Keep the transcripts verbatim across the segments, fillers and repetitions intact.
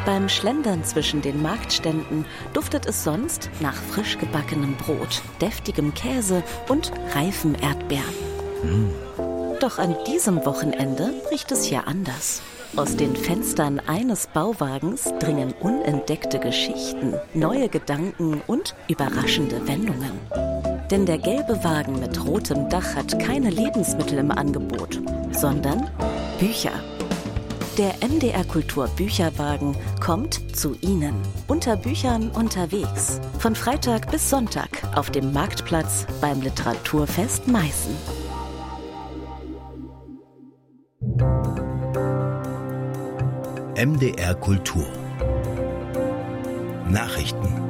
Beim Schlendern zwischen den Marktständen duftet es sonst nach frisch gebackenem Brot, deftigem Käse und reifen Erdbeeren. Mm. Doch an diesem Wochenende riecht es hier anders. Aus den Fenstern eines Bauwagens dringen unentdeckte Geschichten, neue Gedanken und überraschende Wendungen. Denn der gelbe Wagen mit rotem Dach hat keine Lebensmittel im Angebot, sondern Bücher. Der M D R Kultur Bücherwagen kommt zu Ihnen. Unter Büchern unterwegs. Von Freitag bis Sonntag auf dem Marktplatz beim Literaturfest Meißen. M D R Kultur Nachrichten.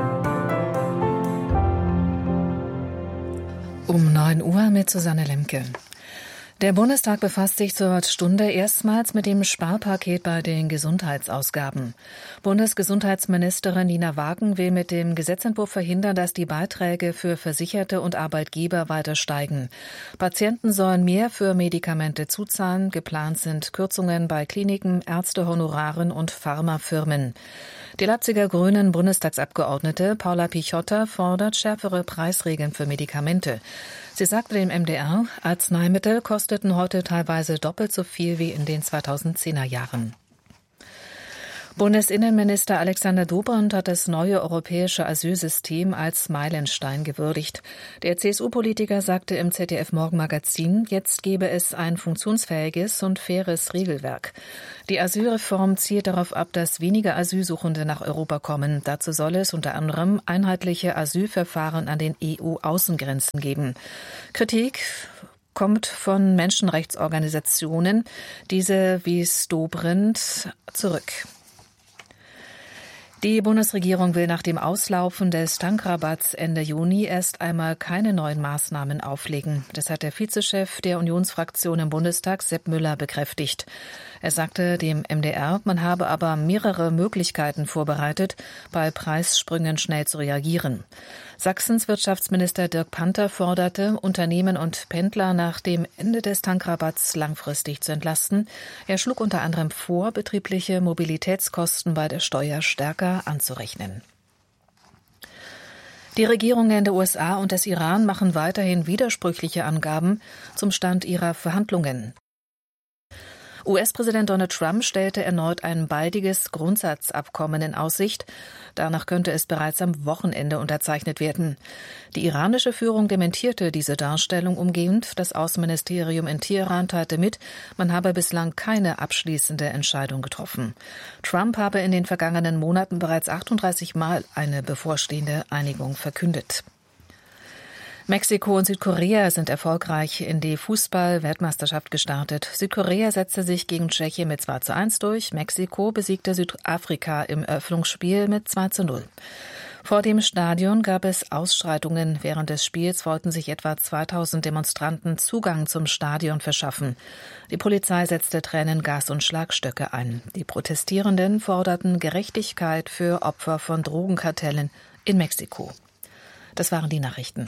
Um neun Uhr mit Susanne Lemke. Der Bundestag befasst sich zur Stunde erstmals mit dem Sparpaket bei den Gesundheitsausgaben. Bundesgesundheitsministerin Nina Wagen will mit dem Gesetzentwurf verhindern, dass die Beiträge für Versicherte und Arbeitgeber weiter steigen. Patienten sollen mehr für Medikamente zuzahlen. Geplant sind Kürzungen bei Kliniken, Ärztehonoraren und Pharmafirmen. Die Leipziger Grünen Bundestagsabgeordnete Paula Pichotta fordert schärfere Preisregeln für Medikamente. Sie sagte dem M D R, Arzneimittel kosteten heute teilweise doppelt so viel wie in den zweitausendzehner Jahren. Bundesinnenminister Alexander Dobrindt hat das neue europäische Asylsystem als Meilenstein gewürdigt. Der C S U-Politiker sagte im Z D F-Morgenmagazin, jetzt gebe es ein funktionsfähiges und faires Regelwerk. Die Asylreform zielt darauf ab, dass weniger Asylsuchende nach Europa kommen. Dazu soll es unter anderem einheitliche Asylverfahren an den E U-Außengrenzen geben. Kritik kommt von Menschenrechtsorganisationen. Diese wies Dobrindt zurück. Die Bundesregierung will nach dem Auslaufen des Tankrabatts Ende Juni erst einmal keine neuen Maßnahmen auflegen. Das hat der Vizechef der Unionsfraktion im Bundestag, Sepp Müller, bekräftigt. Er sagte dem M D R, man habe aber mehrere Möglichkeiten vorbereitet, bei Preissprüngen schnell zu reagieren. Sachsens Wirtschaftsminister Dirk Panther forderte, Unternehmen und Pendler nach dem Ende des Tankrabatts langfristig zu entlasten. Er schlug unter anderem vor, betriebliche Mobilitätskosten bei der Steuer stärker anzurechnen. Die Regierungen der U S A und des Iran machen weiterhin widersprüchliche Angaben zum Stand ihrer Verhandlungen. U S-Präsident Donald Trump stellte erneut ein baldiges Grundsatzabkommen in Aussicht. Danach könnte es bereits am Wochenende unterzeichnet werden. Die iranische Führung dementierte diese Darstellung umgehend. Das Außenministerium in Teheran teilte mit, man habe bislang keine abschließende Entscheidung getroffen. Trump habe in den vergangenen Monaten bereits achtunddreißig Mal eine bevorstehende Einigung verkündet. Mexiko und Südkorea sind erfolgreich in die Fußball-Weltmeisterschaft gestartet. Südkorea setzte sich gegen Tschechien mit zwei zu eins durch. Mexiko besiegte Südafrika im Eröffnungsspiel mit zwei zu null. Vor dem Stadion gab es Ausschreitungen. Während des Spiels wollten sich etwa zweitausend Demonstranten Zugang zum Stadion verschaffen. Die Polizei setzte Tränen, Gas und Schlagstöcke ein. Die Protestierenden forderten Gerechtigkeit für Opfer von Drogenkartellen in Mexiko. Das waren die Nachrichten.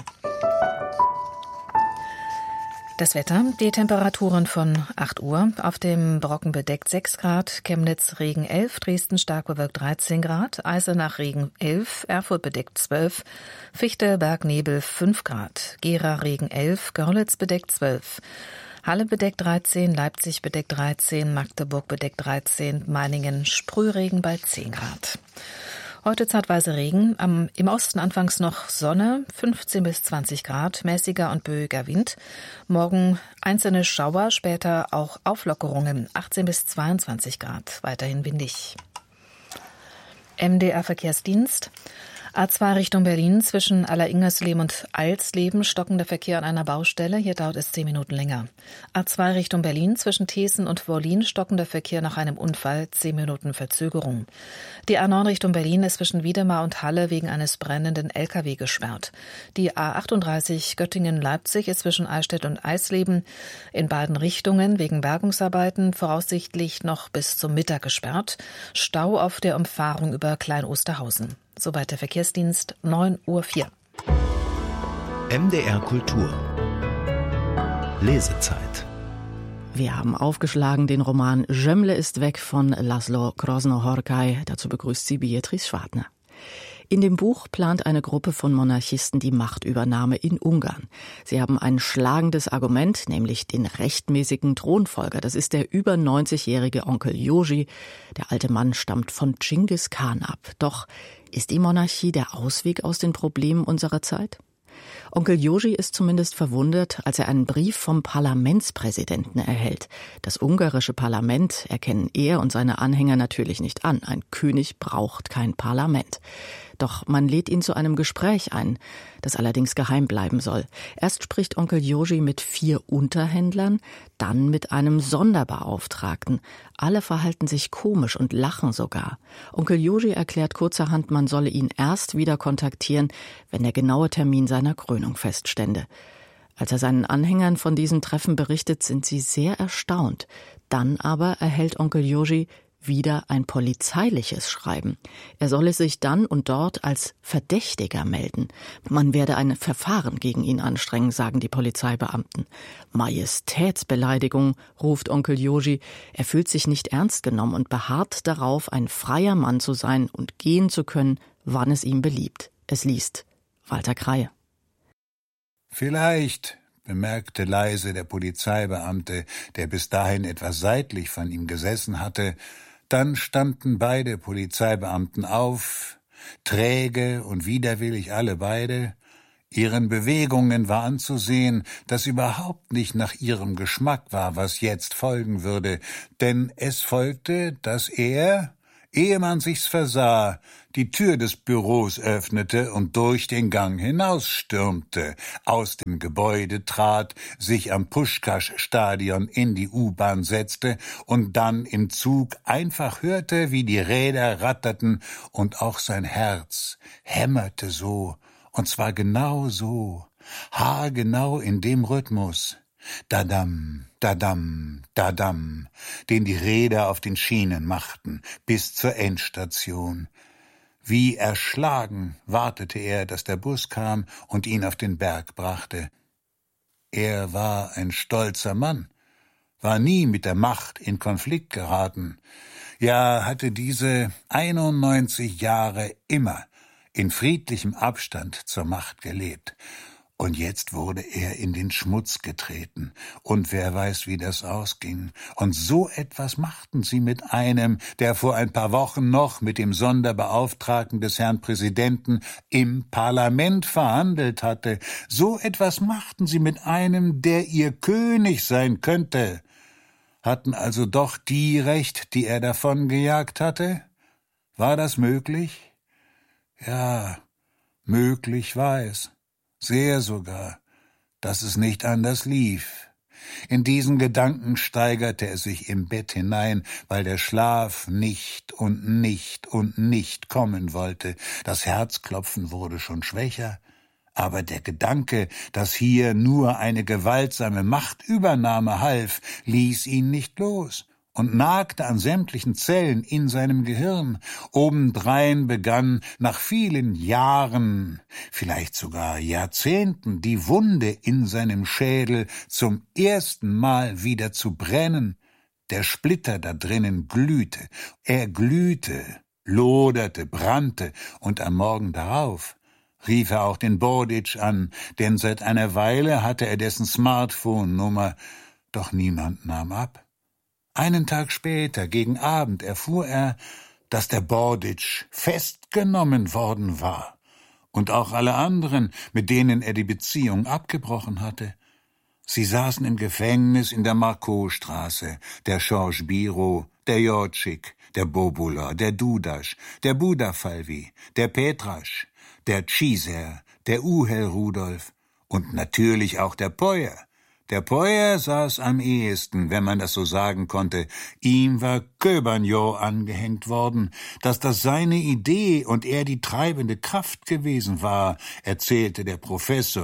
Das Wetter, die Temperaturen von acht Uhr, auf dem Brocken bedeckt sechs Grad, Chemnitz Regen elf, Dresden stark bewölkt dreizehn Grad, Eisenach Regen elf, Erfurt bedeckt zwölf, Fichte Bergnebel fünf Grad, Gera Regen elf, Görlitz bedeckt zwölf, Halle bedeckt dreizehn, Leipzig bedeckt dreizehn, Magdeburg bedeckt dreizehn, Meiningen Sprühregen bei zehn Grad. Heute zeitweise Regen, am, im Osten anfangs noch Sonne, fünfzehn bis zwanzig Grad, mäßiger und böiger Wind. Morgen einzelne Schauer, später auch Auflockerungen, achtzehn bis zweiundzwanzig Grad, weiterhin windig. M D R Verkehrsdienst. A zwei Richtung Berlin zwischen Alleringmersleben und Alsleben stockender Verkehr an einer Baustelle. Hier dauert es zehn Minuten länger. A zwei Richtung Berlin zwischen Thesen und Wollin stockender Verkehr nach einem Unfall, zehn Minuten Verzögerung. Die A neun Richtung Berlin ist zwischen Wiedemar und Halle wegen eines brennenden L K W gesperrt. Die A achtunddreißig Göttingen-Leipzig ist zwischen Eichstätt und Eisleben in beiden Richtungen wegen Bergungsarbeiten voraussichtlich noch bis zum Mittag gesperrt. Stau auf der Umfahrung über Klein-Osterhausen. Soweit der Verkehrsdienst, neun Uhr vier. M D R Kultur Lesezeit. Wir haben aufgeschlagen den Roman Gömle ist weg von Laszlo Krosno-Horkai. Dazu begrüßt sie Beatrice Schwartner. In dem Buch plant eine Gruppe von Monarchisten die Machtübernahme in Ungarn. Sie haben ein schlagendes Argument, nämlich den rechtmäßigen Thronfolger. Das ist der über neunzigjährige Onkel Joji. Der alte Mann stammt von Dschingis Khan ab. Doch ist die Monarchie der Ausweg aus den Problemen unserer Zeit? Onkel Joji ist zumindest verwundert, als er einen Brief vom Parlamentspräsidenten erhält. Das ungarische Parlament erkennen er und seine Anhänger natürlich nicht an. Ein König braucht kein Parlament. Doch man lädt ihn zu einem Gespräch ein, das allerdings geheim bleiben soll. Erst spricht Onkel Joji mit vier Unterhändlern, dann mit einem Sonderbeauftragten. Alle verhalten sich komisch und lachen sogar. Onkel Joji erklärt kurzerhand, man solle ihn erst wieder kontaktieren, wenn der genaue Termin seiner Krönung feststände. Als er seinen Anhängern von diesem Treffen berichtet, sind sie sehr erstaunt. Dann aber erhält Onkel Joji wieder ein polizeiliches Schreiben. Er solle sich dann und dort als Verdächtiger melden. Man werde ein Verfahren gegen ihn anstrengen, sagen die Polizeibeamten. Majestätsbeleidigung, ruft Onkel Joji. Er fühlt sich nicht ernst genommen und beharrt darauf, ein freier Mann zu sein und gehen zu können, wann es ihm beliebt. Es liest Walter Kreie. Vielleicht, bemerkte leise der Polizeibeamte, der bis dahin etwas seitlich von ihm gesessen hatte. Dann standen beide Polizeibeamten auf, träge und widerwillig alle beide. Ihren Bewegungen war anzusehen, dass überhaupt nicht nach ihrem Geschmack war, was jetzt folgen würde, denn es folgte, dass er, ehe man sich's versah, die Tür des Büros öffnete und durch den Gang hinausstürmte, aus dem Gebäude trat, sich am Puschkasch-Stadion in die U-Bahn setzte und dann im Zug einfach hörte, wie die Räder ratterten und auch sein Herz hämmerte so, und zwar genau so, haargenau in dem Rhythmus, Dadam, dadam, dadam, den die Räder auf den Schienen machten, bis zur Endstation. Wie erschlagen wartete er, dass der Bus kam und ihn auf den Berg brachte. Er war ein stolzer Mann, war nie mit der Macht in Konflikt geraten, ja, hatte diese einundneunzig Jahre immer in friedlichem Abstand zur Macht gelebt. Und jetzt wurde er in den Schmutz getreten. Und wer weiß, wie das ausging. Und so etwas machten sie mit einem, der vor ein paar Wochen noch mit dem Sonderbeauftragten des Herrn Präsidenten im Parlament verhandelt hatte. So etwas machten sie mit einem, der ihr König sein könnte. Hatten also doch die recht, die er davongejagt hatte? War das möglich? Ja, möglich war es. Sehr sogar, dass es nicht anders lief. In diesen Gedanken steigerte er sich im Bett hinein, weil der Schlaf nicht und nicht und nicht kommen wollte. Das Herzklopfen wurde schon schwächer, aber der Gedanke, dass hier nur eine gewaltsame Machtübernahme half, ließ ihn nicht los und nagte an sämtlichen Zellen in seinem Gehirn. Obendrein begann nach vielen Jahren, vielleicht sogar Jahrzehnten, die Wunde in seinem Schädel zum ersten Mal wieder zu brennen. Der Splitter da drinnen glühte. Er glühte, loderte, brannte, und am Morgen darauf rief er auch den Borditsch an, denn seit einer Weile hatte er dessen Smartphone-Nummer, doch niemand nahm ab. Einen Tag später, gegen Abend, erfuhr er, dass der Borditsch festgenommen worden war und auch alle anderen, mit denen er die Beziehung abgebrochen hatte. Sie saßen im Gefängnis in der Markowstraße, der Schorsch Biro, der Jodschik, der Bobula, der Dudasch, der Budafalvi, der Petrasch, der Ciser, der Uhel Rudolf und natürlich auch der Peuer. Der Peuer saß am ehesten, wenn man das so sagen konnte. Ihm war Köbernjo angehängt worden. Dass das seine Idee und er die treibende Kraft gewesen war, erzählte der Professor,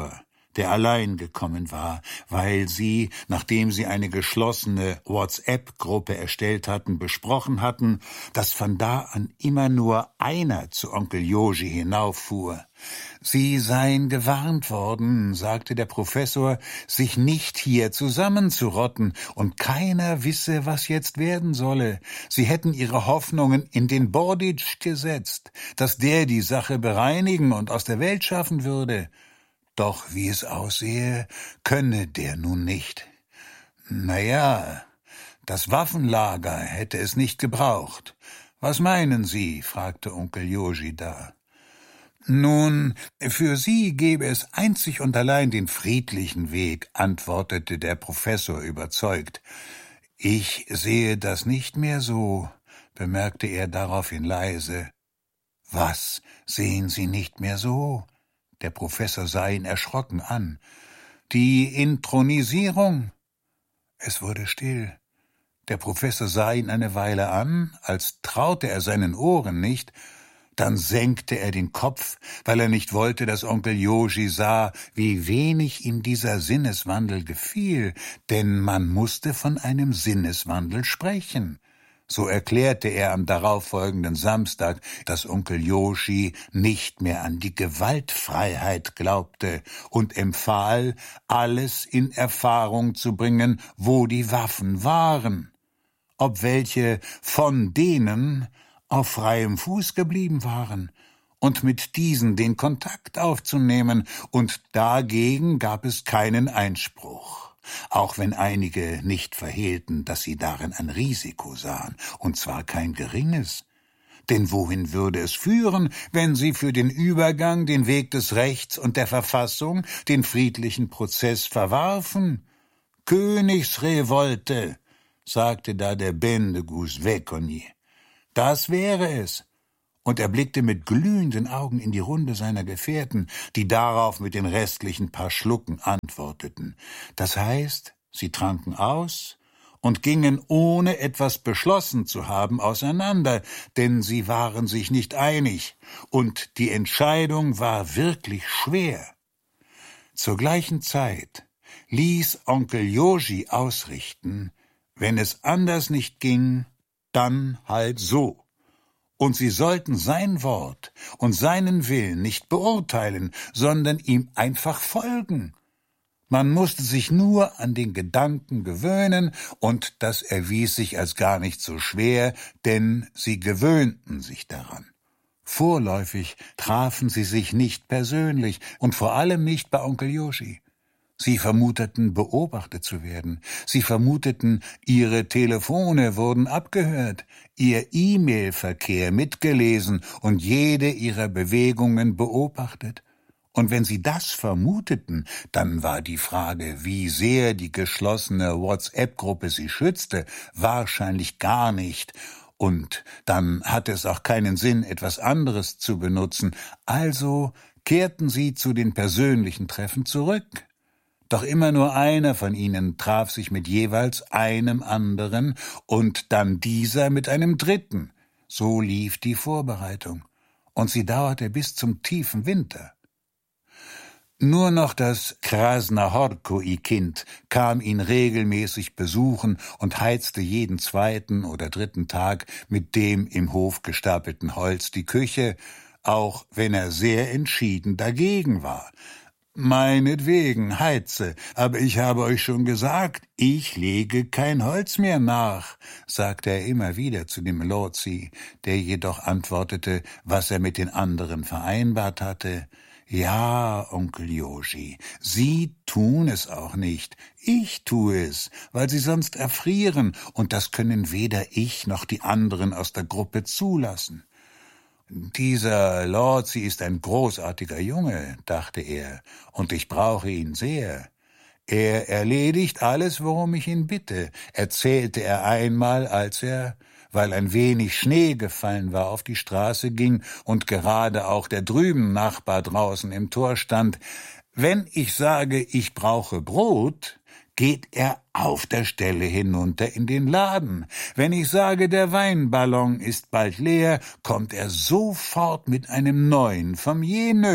der allein gekommen war, weil sie, nachdem sie eine geschlossene WhatsApp-Gruppe erstellt hatten, besprochen hatten, dass von da an immer nur einer zu Onkel Joji hinauffuhr. Sie seien gewarnt worden, sagte der Professor, sich nicht hier zusammenzurotten, und keiner wisse, was jetzt werden solle. Sie hätten ihre Hoffnungen in den Borditsch gesetzt, dass der die Sache bereinigen und aus der Welt schaffen würde. Doch wie es aussehe, könne der nun nicht. Na ja, das Waffenlager hätte es nicht gebraucht. Was meinen Sie? Fragte Onkel Joji da. Nun, für Sie gäbe es einzig und allein den friedlichen Weg, antwortete der Professor überzeugt. Ich sehe das nicht mehr so, bemerkte er daraufhin leise. Was sehen Sie nicht mehr so? Der Professor sah ihn erschrocken an. Die Inthronisierung? Es wurde still. Der Professor sah ihn eine Weile an, als traute er seinen Ohren nicht. Dann senkte er den Kopf, weil er nicht wollte, dass Onkel Joji sah, wie wenig ihm dieser Sinneswandel gefiel, denn man musste von einem Sinneswandel sprechen. So erklärte er am darauffolgenden Samstag, dass Onkel Joji nicht mehr an die Gewaltfreiheit glaubte und empfahl, alles in Erfahrung zu bringen, wo die Waffen waren. Ob welche von denen auf freiem Fuß geblieben waren, und mit diesen den Kontakt aufzunehmen, und dagegen gab es keinen Einspruch, auch wenn einige nicht verhehlten, dass sie darin ein Risiko sahen, und zwar kein geringes. Denn wohin würde es führen, wenn sie für den Übergang den Weg des Rechts und der Verfassung, den friedlichen Prozess verwarfen? Königsrevolte, sagte da der Bendegus Vekoni. Das wäre es. Und er blickte mit glühenden Augen in die Runde seiner Gefährten, die darauf mit den restlichen paar Schlucken antworteten. Das heißt, sie tranken aus und gingen, ohne etwas beschlossen zu haben, auseinander, denn sie waren sich nicht einig, und die Entscheidung war wirklich schwer. Zur gleichen Zeit ließ Onkel Joji ausrichten, wenn es anders nicht ging, dann halt so. Und sie sollten sein Wort und seinen Willen nicht beurteilen, sondern ihm einfach folgen. Man musste sich nur an den Gedanken gewöhnen, und das erwies sich als gar nicht so schwer, denn sie gewöhnten sich daran. Vorläufig trafen sie sich nicht persönlich und vor allem nicht bei Onkel Joji. Sie vermuteten, beobachtet zu werden. Sie vermuteten, ihre Telefone wurden abgehört, ihr E-Mail-Verkehr mitgelesen und jede ihrer Bewegungen beobachtet. Und wenn sie das vermuteten, dann war die Frage, wie sehr die geschlossene WhatsApp-Gruppe sie schützte, wahrscheinlich gar nicht. Und dann hatte es auch keinen Sinn, etwas anderes zu benutzen. Also kehrten sie zu den persönlichen Treffen zurück. Doch immer nur einer von ihnen traf sich mit jeweils einem anderen und dann dieser mit einem dritten. So lief die Vorbereitung. Und sie dauerte bis zum tiefen Winter. Nur noch das Krasnahorkoi-Kind kam ihn regelmäßig besuchen und heizte jeden zweiten oder dritten Tag mit dem im Hof gestapelten Holz die Küche, auch wenn er sehr entschieden dagegen war. »Meinetwegen, heize, aber ich habe euch schon gesagt, ich lege kein Holz mehr nach«, sagte er immer wieder zu dem Lotzi, der jedoch antwortete, was er mit den anderen vereinbart hatte. »Ja, Onkel Joji, Sie tun es auch nicht, ich tue es, weil Sie sonst erfrieren, und das können weder ich noch die anderen aus der Gruppe zulassen.« »Dieser Lotzi ist ein großartiger Junge«, dachte er, »und ich brauche ihn sehr. Er erledigt alles, worum ich ihn bitte«, erzählte er einmal, als er, weil ein wenig Schnee gefallen war, auf die Straße ging und gerade auch der drüben Nachbar draußen im Tor stand. »Wenn ich sage, ich brauche Brot, geht er auf der Stelle hinunter in den Laden. Wenn ich sage, der Weinballon ist bald leer, kommt er sofort mit einem neuen vom Jenö.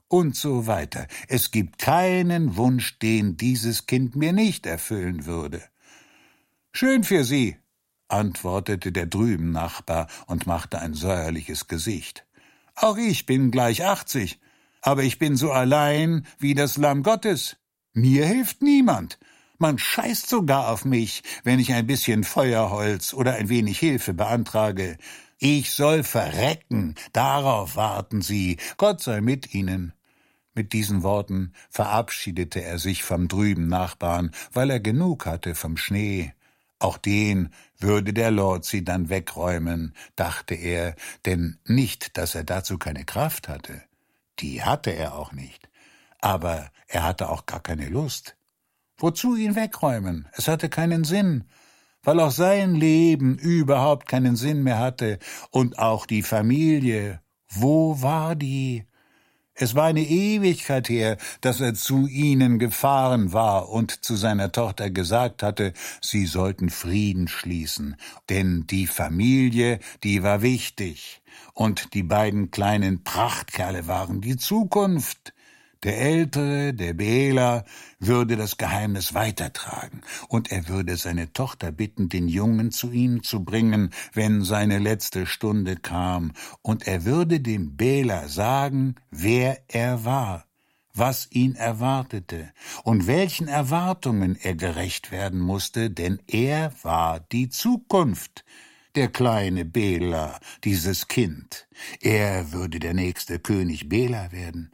und so weiter. Es gibt keinen Wunsch, den dieses Kind mir nicht erfüllen würde. »Schön für Sie«, antwortete der drüben Nachbar und machte ein säuerliches Gesicht. »Auch ich bin gleich achtzig, aber ich bin so allein wie das Lamm Gottes. Mir hilft niemand. Man scheißt sogar auf mich, wenn ich ein bisschen Feuerholz oder ein wenig Hilfe beantrage. Ich soll verrecken, darauf warten Sie. Gott sei mit Ihnen.« Mit diesen Worten verabschiedete er sich vom drüben Nachbarn, weil er genug hatte vom Schnee. Auch den würde der Lord sie dann wegräumen, dachte er, denn nicht, dass er dazu keine Kraft hatte. Die hatte er auch nicht. Aber er hatte auch gar keine Lust. Wozu ihn wegräumen? Es hatte keinen Sinn, weil auch sein Leben überhaupt keinen Sinn mehr hatte. Und auch die Familie, wo war die? Es war eine Ewigkeit her, dass er zu ihnen gefahren war und zu seiner Tochter gesagt hatte, sie sollten Frieden schließen, denn die Familie, die war wichtig, und die beiden kleinen Prachtkerle waren die Zukunft. Der Ältere, der Bela, würde das Geheimnis weitertragen, und er würde seine Tochter bitten, den Jungen zu ihm zu bringen, wenn seine letzte Stunde kam, und er würde dem Bela sagen, wer er war, was ihn erwartete und welchen Erwartungen er gerecht werden musste, denn er war die Zukunft. Der kleine Bela, dieses Kind, er würde der nächste König Bela werden.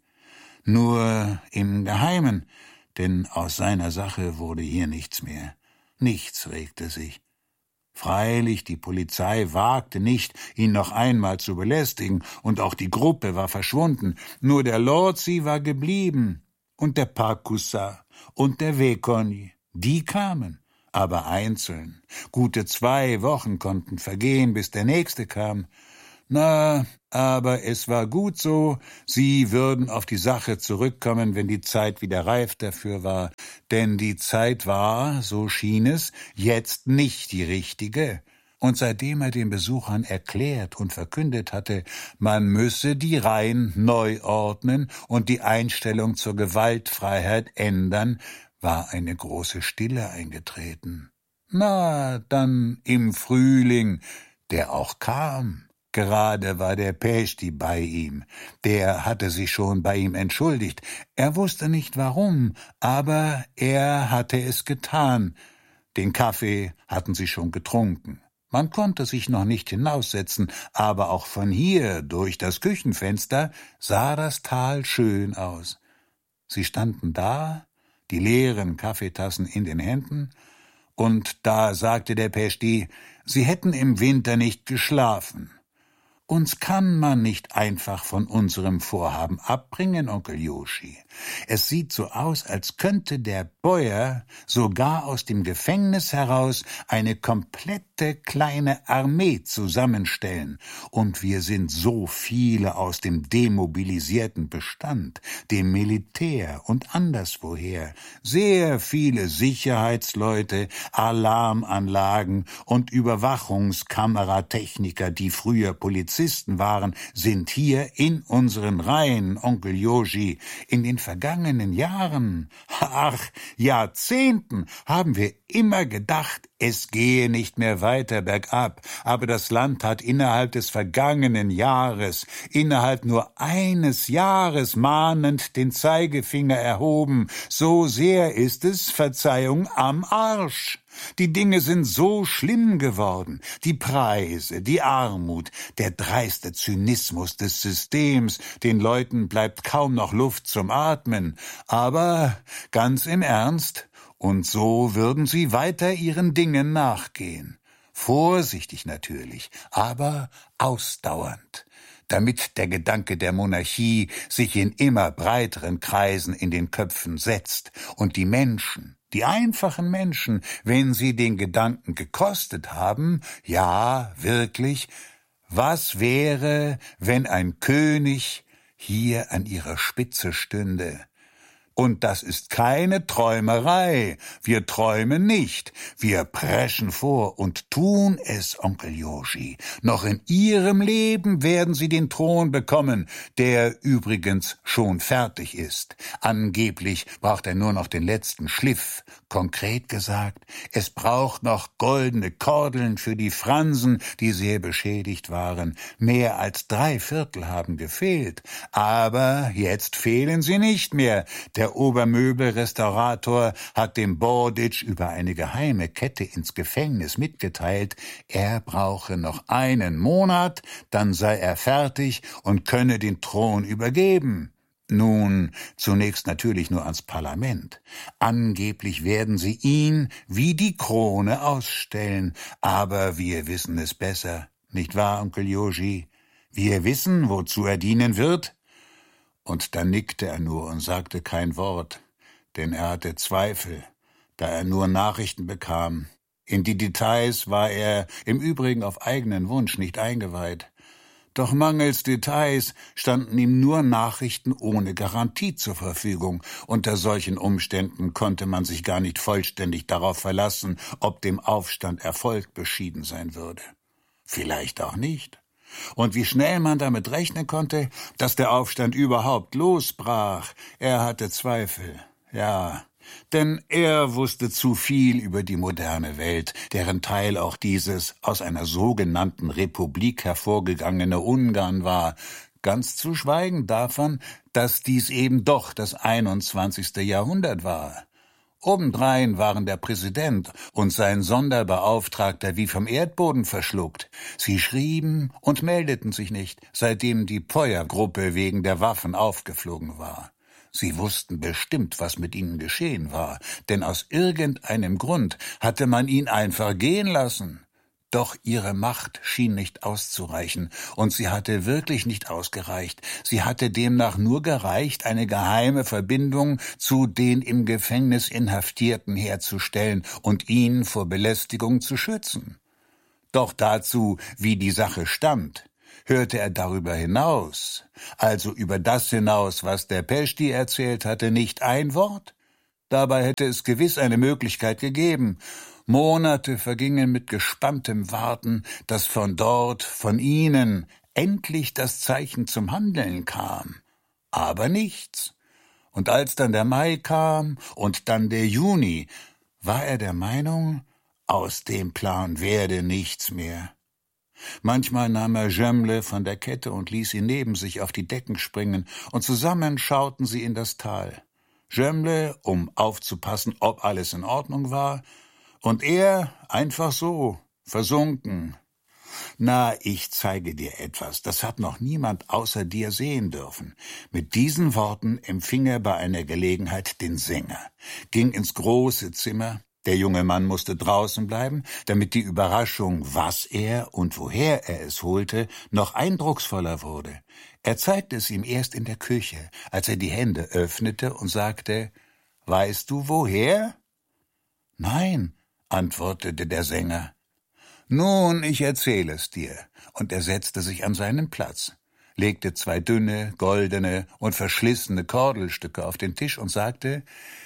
Nur im Geheimen, denn aus seiner Sache wurde hier nichts mehr. Nichts regte sich. Freilich, die Polizei wagte nicht, ihn noch einmal zu belästigen, und auch die Gruppe war verschwunden. Nur der Lord, sie war geblieben, und der Pakusa und der Vekoni, die kamen, aber einzeln. Gute zwei Wochen konnten vergehen, bis der nächste kam. Na, aber es war gut so, sie würden auf die Sache zurückkommen, wenn die Zeit wieder reif dafür war, denn die Zeit war, so schien es, jetzt nicht die richtige. Und seitdem er den Besuchern erklärt und verkündet hatte, man müsse die Reihen neu ordnen und die Einstellung zur Gewaltfreiheit ändern, war eine große Stille eingetreten. Na, dann im Frühling, der auch kam. Gerade war der Peshti bei ihm. Der hatte sich schon bei ihm entschuldigt. Er wusste nicht warum, aber er hatte es getan. Den Kaffee hatten sie schon getrunken. Man konnte sich noch nicht hinaussetzen, aber auch von hier, durch das Küchenfenster, sah das Tal schön aus. Sie standen da, die leeren Kaffeetassen in den Händen, und da sagte der Peshti, sie hätten im Winter nicht geschlafen. Uns kann man nicht einfach von unserem Vorhaben abbringen, Onkel Joshi. Es sieht so aus, als könnte der Bäuer sogar aus dem Gefängnis heraus eine komplette kleine Armee zusammenstellen. Und wir sind so viele aus dem demobilisierten Bestand, dem Militär und anderswoher. Sehr viele Sicherheitsleute, Alarmanlagen und Überwachungskameratechniker, die früher Polizisten waren, sind hier in unseren Reihen, Onkel Joshi. In den vergangenen Jahren, ach, Jahrzehnten, haben wir immer gedacht, es gehe nicht mehr weiter bergab, aber das Land hat innerhalb des vergangenen Jahres, innerhalb nur eines Jahres mahnend den Zeigefinger erhoben. So sehr ist es, Verzeihung, am Arsch. Die Dinge sind so schlimm geworden, die Preise, die Armut, der dreiste Zynismus des Systems, den Leuten bleibt kaum noch Luft zum Atmen. Aber ganz im Ernst, und so würden sie weiter ihren Dingen nachgehen. Vorsichtig natürlich, aber ausdauernd, damit der Gedanke der Monarchie sich in immer breiteren Kreisen in den Köpfen setzt und die Menschen, die einfachen Menschen, wenn sie den Gedanken gekostet haben, ja, wirklich, was wäre, wenn ein König hier an ihrer Spitze stünde? Und das ist keine Träumerei. Wir träumen nicht. Wir preschen vor und tun es, Onkel Joshi. Noch in Ihrem Leben werden Sie den Thron bekommen, der übrigens schon fertig ist. Angeblich braucht er nur noch den letzten Schliff. Konkret gesagt, es braucht noch goldene Kordeln für die Fransen, die sehr beschädigt waren. Mehr als drei Viertel haben gefehlt. Aber jetzt fehlen sie nicht mehr. Der Obermöbelrestaurator hat dem Borditsch über eine geheime Kette ins Gefängnis mitgeteilt, er brauche noch einen Monat, dann sei er fertig und könne den Thron übergeben. Nun, zunächst natürlich nur ans Parlament. Angeblich werden sie ihn wie die Krone ausstellen, aber wir wissen es besser, nicht wahr, Onkel Joshi? Wir wissen, wozu er dienen wird. Und dann nickte er nur und sagte kein Wort, denn er hatte Zweifel, da er nur Nachrichten bekam. In die Details war er im Übrigen auf eigenen Wunsch nicht eingeweiht. Doch mangels Details standen ihm nur Nachrichten ohne Garantie zur Verfügung. Unter solchen Umständen konnte man sich gar nicht vollständig darauf verlassen, ob dem Aufstand Erfolg beschieden sein würde. Vielleicht auch nicht. Und wie schnell man damit rechnen konnte, dass der Aufstand überhaupt losbrach, er hatte Zweifel, ja, denn er wusste zu viel über die moderne Welt, deren Teil auch dieses aus einer sogenannten Republik hervorgegangene Ungarn war, ganz zu schweigen davon, dass dies eben doch das einundzwanzigste Jahrhundert war. Obendrein waren der Präsident und sein Sonderbeauftragter wie vom Erdboden verschluckt. Sie schrieben und meldeten sich nicht, seitdem die Poyer-Gruppe wegen der Waffen aufgeflogen war. Sie wussten bestimmt, was mit ihnen geschehen war, denn aus irgendeinem Grund hatte man ihn einfach gehen lassen. Doch ihre Macht schien nicht auszureichen, und sie hatte wirklich nicht ausgereicht. Sie hatte demnach nur gereicht, eine geheime Verbindung zu den im Gefängnis Inhaftierten herzustellen und ihn vor Belästigung zu schützen. Doch dazu, wie die Sache stand, hörte er darüber hinaus, also über das hinaus, was der Peshti erzählt hatte, nicht ein Wort. Dabei hätte es gewiss eine Möglichkeit gegeben. Monate vergingen mit gespanntem Warten, dass von dort, von ihnen, endlich das Zeichen zum Handeln kam. Aber nichts. Und als dann der Mai kam und dann der Juni, war er der Meinung, aus dem Plan werde nichts mehr. Manchmal nahm er Jemle von der Kette und ließ ihn neben sich auf die Decken springen, und zusammen schauten sie in das Tal. Jemle, um aufzupassen, ob alles in Ordnung war, und er einfach so, versunken. »Na, ich zeige dir etwas, das hat noch niemand außer dir sehen dürfen.« Mit diesen Worten empfing er bei einer Gelegenheit den Sänger, ging ins große Zimmer. Der junge Mann musste draußen bleiben, damit die Überraschung, was er und woher er es holte, noch eindrucksvoller wurde. Er zeigte es ihm erst in der Küche, als er die Hände öffnete und sagte, »Weißt du, woher?« »Nein«, antwortete der Sänger. »Nun, ich erzähle es dir.« Und er setzte sich an seinen Platz, legte zwei dünne, goldene und verschlissene Kordelstücke auf den Tisch und sagte,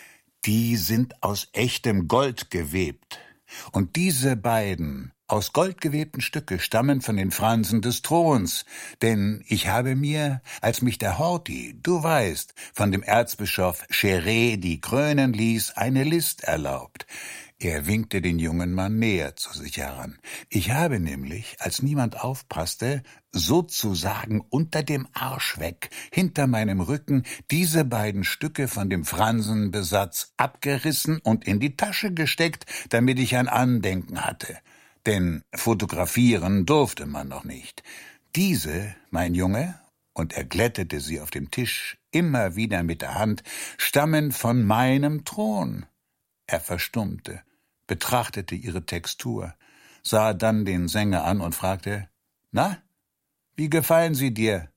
»Die sind aus echtem Gold gewebt. Und diese beiden aus Gold gewebten Stücke stammen von den Fransen des Throns, denn ich habe mir, als mich der Horthy, du weißt, von dem Erzbischof Cheredi krönen ließ, eine List erlaubt.« Er winkte den jungen Mann näher zu sich heran. »Ich habe nämlich, als niemand aufpasste, sozusagen unter dem Arsch weg, hinter meinem Rücken, diese beiden Stücke von dem Fransenbesatz abgerissen und in die Tasche gesteckt, damit ich ein Andenken hatte. Denn fotografieren durfte man noch nicht. Diese, mein Junge«, und er glättete sie auf dem Tisch immer wieder mit der Hand, »stammen von meinem Thron.« Er verstummte, betrachtete ihre Textur, sah dann den Sänger an und fragte, »Na, wie gefallen sie dir?«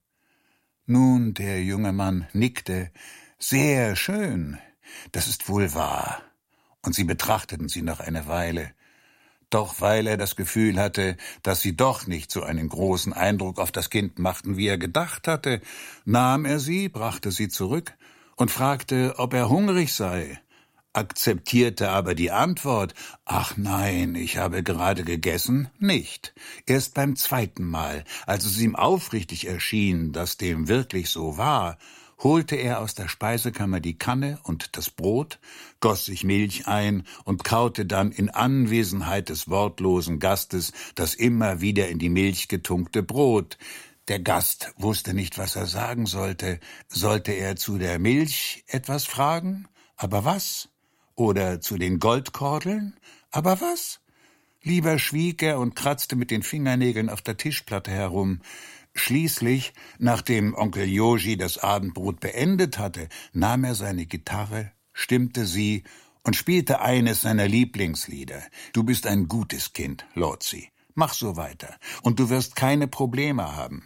Nun, der junge Mann nickte, »Sehr schön, das ist wohl wahr.« Und sie betrachteten sie noch eine Weile. Doch weil er das Gefühl hatte, dass sie doch nicht so einen großen Eindruck auf das Kind machten, wie er gedacht hatte, nahm er sie, brachte sie zurück und fragte, ob er hungrig sei, akzeptierte aber die Antwort, »Ach nein, ich habe gerade gegessen«, nicht. Erst beim zweiten Mal, als es ihm aufrichtig erschien, dass dem wirklich so war, holte er aus der Speisekammer die Kanne und das Brot, goss sich Milch ein und kaute dann in Anwesenheit des wortlosen Gastes das immer wieder in die Milch getunkte Brot. Der Gast wusste nicht, was er sagen sollte. Sollte er zu der Milch etwas fragen? Aber was? Oder zu den Goldkordeln? Aber was? Lieber schwieg er und kratzte mit den Fingernägeln auf der Tischplatte herum. Schließlich, nachdem Onkel Joji das Abendbrot beendet hatte, nahm er seine Gitarre, stimmte sie und spielte eines seiner Lieblingslieder. »Du bist ein gutes Kind, Lotzi. Mach so weiter, und du wirst keine Probleme haben.«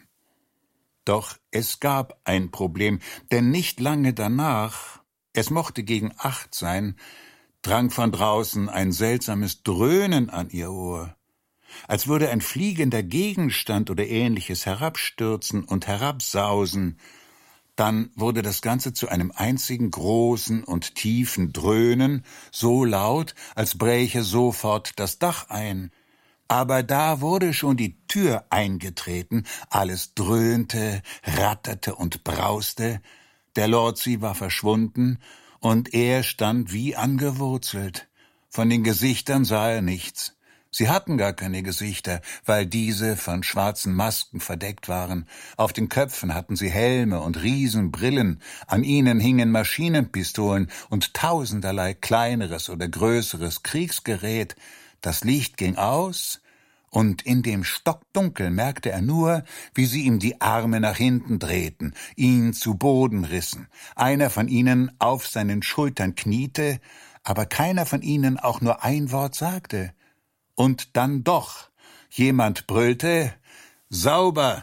Doch es gab ein Problem, denn nicht lange danach, es mochte gegen acht sein, drang von draußen ein seltsames Dröhnen an ihr Ohr, als würde ein fliegender Gegenstand oder Ähnliches herabstürzen und herabsausen. Dann wurde das Ganze zu einem einzigen großen und tiefen Dröhnen, so laut, als bräche sofort das Dach ein. Aber da wurde schon die Tür eingetreten, alles dröhnte, ratterte und brauste. Der Lotzi war verschwunden, und er stand wie angewurzelt. Von den Gesichtern sah er nichts. Sie hatten gar keine Gesichter, weil diese von schwarzen Masken verdeckt waren. Auf den Köpfen hatten sie Helme und Riesenbrillen, an ihnen hingen Maschinenpistolen und tausenderlei kleineres oder größeres Kriegsgerät. Das Licht ging aus, und in dem Stockdunkel merkte er nur, wie sie ihm die Arme nach hinten drehten, ihn zu Boden rissen. Einer von ihnen auf seinen Schultern kniete, aber keiner von ihnen auch nur ein Wort sagte. Und dann doch, jemand brüllte, »Sauber!«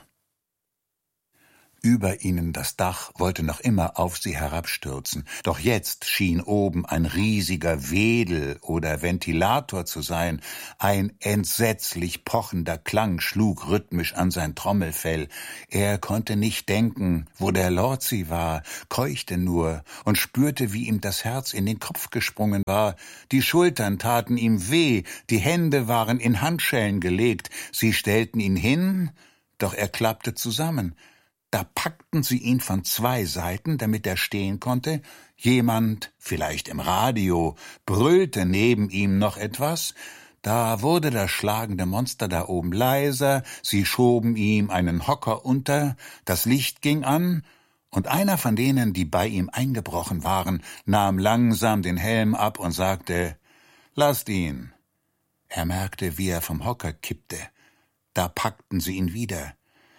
Über ihnen das Dach wollte noch immer auf sie herabstürzen, doch jetzt schien oben ein riesiger Wedel oder Ventilator zu sein. Ein entsetzlich pochender Klang schlug rhythmisch an sein Trommelfell. Er konnte nicht denken, wo der Lotzi war, keuchte nur und spürte, wie ihm das Herz in den Kopf gesprungen war. Die Schultern taten ihm weh, die Hände waren in Handschellen gelegt. Sie stellten ihn hin, doch er klappte zusammen. Da packten sie ihn von zwei Seiten, damit er stehen konnte. Jemand, vielleicht im Radio, brüllte neben ihm noch etwas. Da wurde das schlagende Monster da oben leiser, sie schoben ihm einen Hocker unter, das Licht ging an, und einer von denen, die bei ihm eingebrochen waren, nahm langsam den Helm ab und sagte, »Lasst ihn.« Er merkte, wie er vom Hocker kippte. Da packten sie ihn wieder.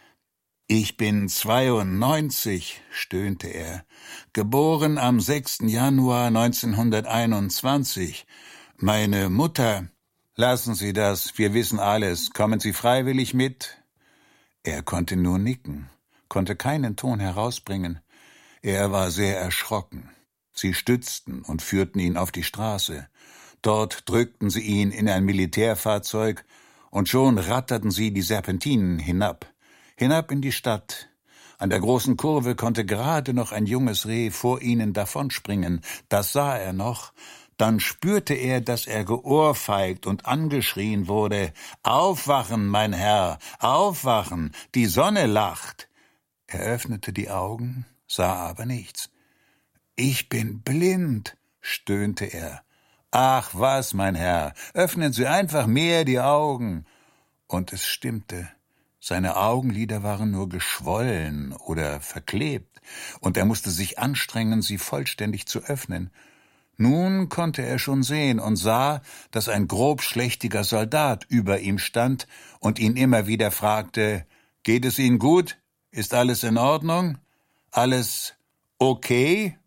»Ich bin zweiundneunzig«, stöhnte er, »geboren am sechsten Januar neunzehnhunderteinundzwanzig. Meine Mutter...« »Lassen Sie das, wir wissen alles. Kommen Sie freiwillig mit?« Er konnte nur nicken, konnte keinen Ton herausbringen. Er war sehr erschrocken. Sie stützten und führten ihn auf die Straße. Dort drückten sie ihn in ein Militärfahrzeug, und schon ratterten sie die Serpentinen hinab. Hinab in die Stadt. An der großen Kurve konnte gerade noch ein junges Reh vor ihnen davonspringen. Das sah er noch. Dann spürte er, dass er geohrfeigt und angeschrien wurde. »Aufwachen, mein Herr, aufwachen! Die Sonne lacht!« Er öffnete die Augen, sah aber nichts. »Ich bin blind«, stöhnte er. »Ach was, mein Herr, öffnen Sie einfach mehr die Augen!« Und es stimmte. Seine Augenlider waren nur geschwollen oder verklebt, und er musste sich anstrengen, sie vollständig zu öffnen. Nun konnte er schon sehen und sah, dass ein grobschlächtiger Soldat über ihm stand und ihn immer wieder fragte, »Geht es Ihnen gut? Ist alles in Ordnung? Alles okay?«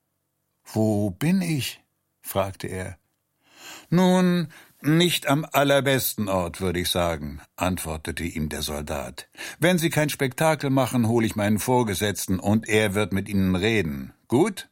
»Wo bin ich?« fragte er. »Nun, nicht am allerbesten Ort, würde ich sagen«, antwortete ihm der Soldat. »Wenn Sie kein Spektakel machen, hole ich meinen Vorgesetzten, und er wird mit Ihnen reden. Gut?«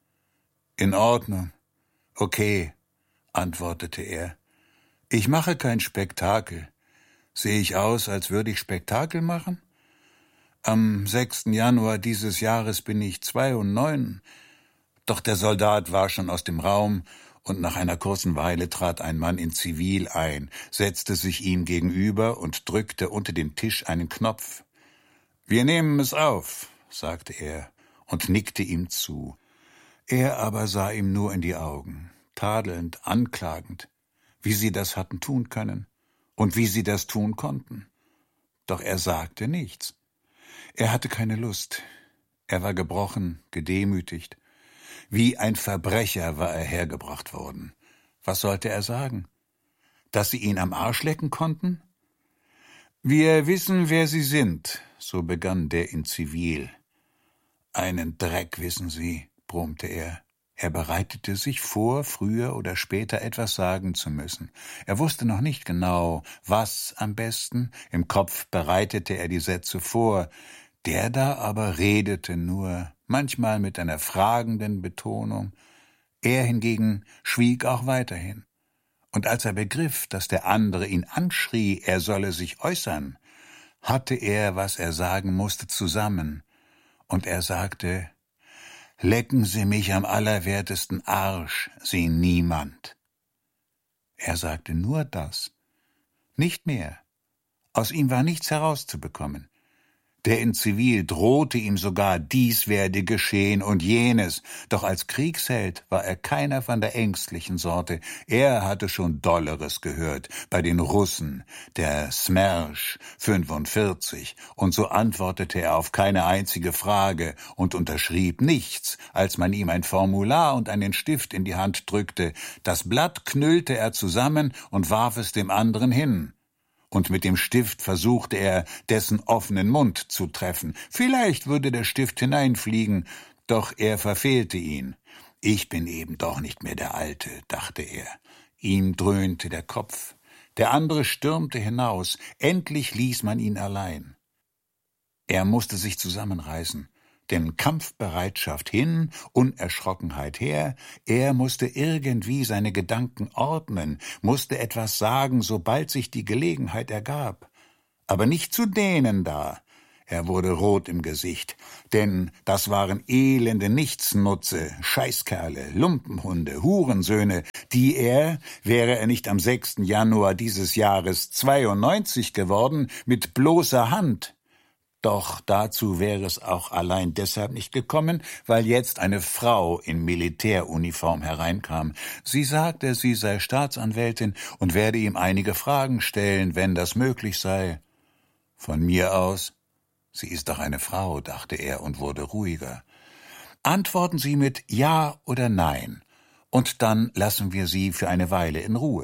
»In Ordnung. Okay«, antwortete er. »Ich mache kein Spektakel. Sehe ich aus, als würde ich Spektakel machen? Am sechsten Januar dieses Jahres bin ich zweiundneun. Doch der Soldat war schon aus dem Raum, und nach einer kurzen Weile trat ein Mann in Zivil ein, setzte sich ihm gegenüber und drückte unter dem Tisch einen Knopf. »Wir nehmen es auf«, sagte er und nickte ihm zu. Er aber sah ihm nur in die Augen, tadelnd, anklagend, wie sie das hatten tun können und wie sie das tun konnten. Doch er sagte nichts. Er hatte keine Lust. Er war gebrochen, gedemütigt. Wie ein Verbrecher war er hergebracht worden. Was sollte er sagen? Dass sie ihn am Arsch lecken konnten? »Wir wissen, wer Sie sind«, so begann der in Zivil. »Einen Dreck wissen Sie«, brummte er. Er bereitete sich vor, früher oder später etwas sagen zu müssen. Er wusste noch nicht genau, was am besten. Im Kopf bereitete er die Sätze vor. Der da aber redete nur, manchmal mit einer fragenden Betonung. Er hingegen schwieg auch weiterhin. Und als er begriff, dass der andere ihn anschrie, er solle sich äußern, hatte er, was er sagen musste, zusammen. Und er sagte: »Lecken Sie mich am allerwertesten Arsch, Sie Niemand.« Er sagte nur das, nicht mehr. Aus ihm war nichts herauszubekommen. Der in Zivil drohte ihm sogar, dies werde geschehen und jenes, doch als Kriegsheld war er keiner von der ängstlichen Sorte. Er hatte schon Dolleres gehört, bei den Russen, der Smersh fünfundvierzig, und so antwortete er auf keine einzige Frage und unterschrieb nichts, als man ihm ein Formular und einen Stift in die Hand drückte. Das Blatt knüllte er zusammen und warf es dem anderen hin. Und mit dem Stift versuchte er, dessen offenen Mund zu treffen. Vielleicht würde der Stift hineinfliegen, doch er verfehlte ihn. »Ich bin eben doch nicht mehr der Alte«, dachte er. Ihm dröhnte der Kopf. Der andere stürmte hinaus. Endlich ließ man ihn allein. Er musste sich zusammenreißen. Denn Kampfbereitschaft hin, Unerschrockenheit her, er musste irgendwie seine Gedanken ordnen, musste etwas sagen, sobald sich die Gelegenheit ergab. Aber nicht zu denen da. Er wurde rot im Gesicht, denn das waren elende Nichtsnutze, Scheißkerle, Lumpenhunde, Hurensöhne, die er, wäre er nicht am sechsten Januar dieses Jahres zweiundneunzig geworden, mit bloßer Hand. Doch dazu wäre es auch allein deshalb nicht gekommen, weil jetzt eine Frau in Militäruniform hereinkam. Sie sagte, sie sei Staatsanwältin und werde ihm einige Fragen stellen, wenn das möglich sei. Von mir aus, sie ist doch eine Frau, dachte er und wurde ruhiger. Antworten Sie mit Ja oder Nein, und dann lassen wir Sie für eine Weile in Ruhe.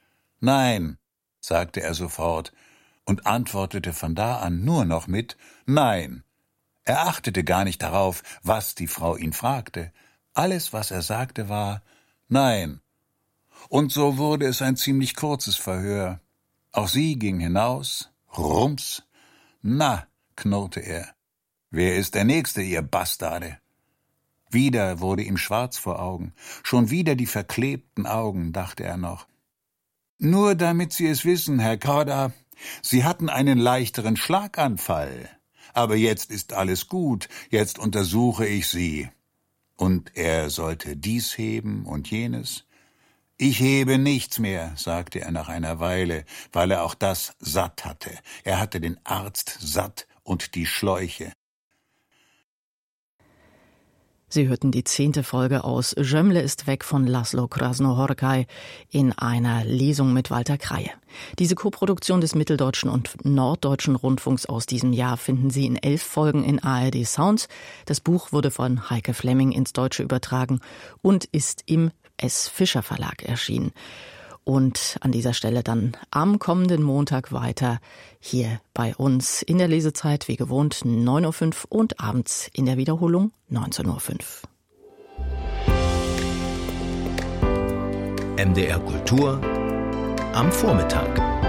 Nein, sagte er sofort, und antwortete von da an nur noch mit Nein. Er achtete gar nicht darauf, was die Frau ihn fragte. Alles, was er sagte, war Nein. Und so wurde es ein ziemlich kurzes Verhör. Auch sie ging hinaus. Rums. »Na«, knurrte er, »wer ist der Nächste, ihr Bastarde?« Wieder wurde ihm schwarz vor Augen. Schon wieder die verklebten Augen, dachte er noch. »Nur damit Sie es wissen, Herr Korda, Sie hatten einen leichteren Schlaganfall, aber jetzt ist alles gut, jetzt untersuche ich Sie.« Und er sollte dies heben und jenes. »Ich hebe nichts mehr«, sagte er nach einer Weile, weil er auch das satt hatte. Er hatte den Arzt satt und die Schläuche. Sie hörten die zehnte Folge aus Gömle ist weg von László Krasznahorkai in einer Lesung mit Walter Kreie. Diese Koproduktion des Mitteldeutschen und Norddeutschen Rundfunks aus diesem Jahr finden Sie in elf Folgen in A R D Sounds. Das Buch wurde von Heike Flemming ins Deutsche übertragen und ist im S. Fischer Verlag erschienen. Und an dieser Stelle dann am kommenden Montag weiter hier bei uns in der Lesezeit, wie gewohnt, neun Uhr fünf und abends in der Wiederholung neunzehn Uhr fünf. M D R Kultur am Vormittag.